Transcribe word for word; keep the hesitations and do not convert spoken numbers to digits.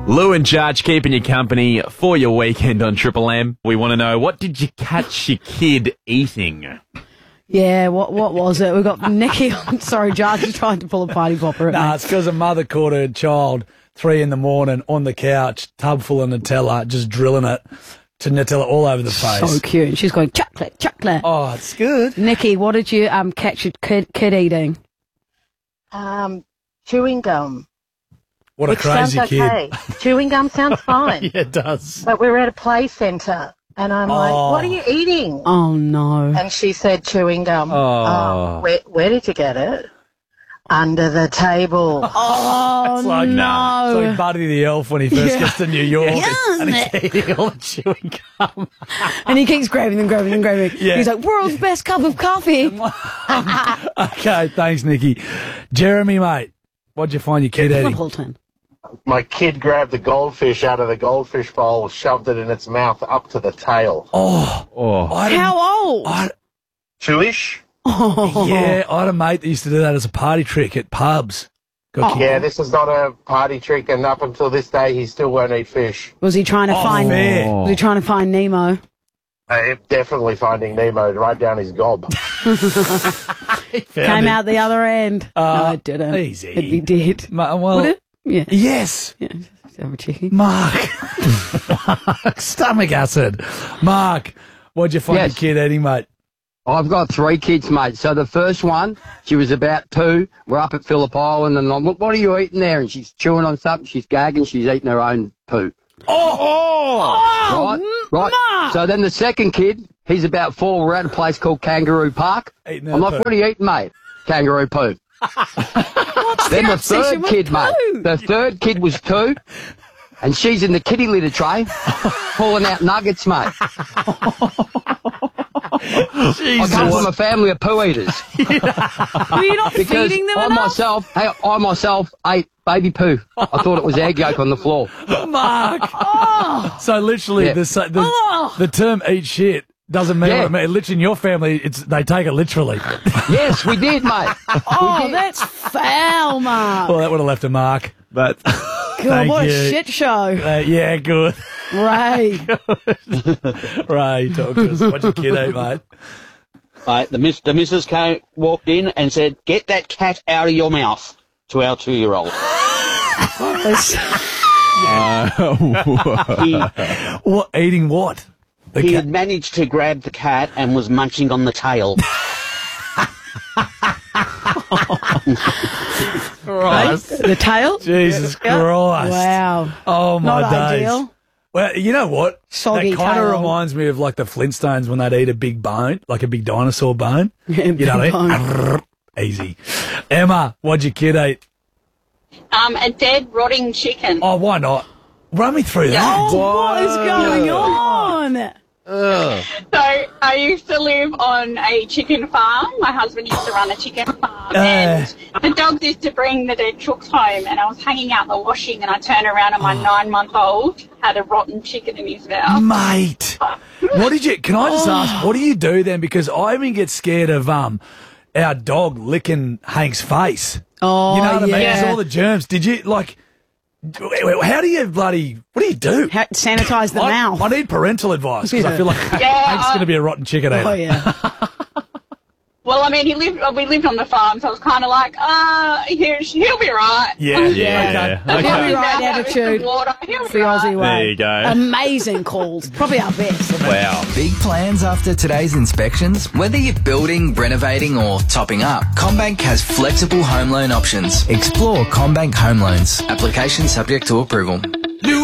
Lou and Judge keeping you company for your weekend on Triple M. We want to know, what did you catch your kid eating? Yeah, what what was it? We got Nikki on. Sorry, Judge is trying to pull a party popper at Nah, me. it's because a mother caught her child three in the morning on the couch, tub full of Nutella, just drilling it to Nutella all over the face. So cute. And she's going, chocolate, chocolate. Oh, it's good. Nikki, what did you um catch your kid, kid eating? Um, chewing gum. What a Which crazy sounds kid. okay. Chewing gum sounds fine. Yeah, it does. But we were at a play centre, and I'm like, Oh. what are you eating? Oh, no. And she said chewing gum. Oh. where, where did you get it? Under the table. Oh, It's like, no. It's like Buddy the Elf when he first Yeah. gets to New York Yeah. and he's eating all the chewing gum. And he keeps grabbing them, grabbing them, grabbing them. Yeah. He's like, world's best cup of coffee. Okay, thanks, Nikki. Jeremy, mate, what'd you find your kid eating? Appleton. My kid grabbed the goldfish out of the goldfish bowl, shoved it in its mouth up to the tail. Oh, Oh, I had a- How old? I, Chewish? Oh. yeah, I had a mate that used to do that as a party trick at pubs. Got kicked- Yeah, this is not a party trick, and up until this day, he still won't eat fish. Was he trying to Oh, find? fair. Was he trying to find Nemo? Uh, definitely finding Nemo right down his gob. Found Came it. out the other end. Uh, no, it didn't. easy. It, he did. Ma- well, Would it? Yeah. Yes. Yeah. Just have a chickie. Mark. Mark. Stomach acid. Mark, what'd you find Yes. your kid eating, mate? I've got three kids, mate. So the first one, she was about two. We're up at Phillip Island, and I'm, look, what are you eating there? And she's chewing on something. She's gagging. She's eating her own poo. Oh, Right? Right. Mark. So then the second kid, he's about four. We're at a place called Kangaroo Park. Eating I'm her like, poo. what are you eating, mate? Kangaroo poo. What's Then the the obsession third with kid, mate. poo? The third kid was two, and she's in the kitty litter tray, pulling out nuggets, mate. I come from a family of poo eaters. Were you not Because feeding them I enough? myself, hey, I myself ate baby poo. I thought it was egg yolk on the floor. Mark. So literally, Yeah. the, the, the, Oh. the term eat shit doesn't mean Yeah. what it means. Literally, in your family, it's they take it literally. Yes, we did, mate. Oh, that's foul, Mark. Well, that would have left a mark. but God, thank what you. a shit show. Uh, yeah, good. Ray. Ray, talk to us. What'd your kid eat, mate? Right, the, miss, the missus came, walked in and said, "Get that cat out of your mouth," to our two-year-old. he, What eating what? The he cat. had managed to grab the cat and was munching on the tail. The tail? Jesus Yeah. Christ! Wow. Oh my Not days! ideal. Well, you know what? Soggy that kind of tail. reminds me of like the Flintstones when they'd eat a big bone, like a big dinosaur bone. Yeah, You know big what I mean? Easy. Emma, what'd your kid eat? Um, a dead rotting chicken. Oh, why not? Run me through that. Oh, what is going on? So I used to live on a chicken farm. My husband used to run a chicken farm, Uh. and the dogs used to bring the dead chooks home. And I was hanging out the washing, and I turned around, and my nine-month-old had a rotten chicken in his mouth. Mate, what did you? Can I just ask? What do you do then? Because I even get scared of um our dog licking Hank's face. Oh, You know what I mean? yeah. It's all the germs. Did you like? How do you bloody? What do you do? Ha- sanitize the I, mouth. I need parental advice because I Yeah. feel like Yeah, Hank's I- going to be a rotten chicken eater. Oh, yeah. Well, I mean, he lived. We lived on the farm, so I was kind of like, ah, he'll, he'll be right. Yeah, yeah, Okay. He'll okay. be right Have some attitude. water, he'll It's be the right. Aussie way. There you go. Amazing calls. Probably our best. Wow. Big plans after today's inspections? Whether you're building, renovating or topping up, CommBank has flexible home loan options. Explore CommBank Home Loans. Application subject to approval.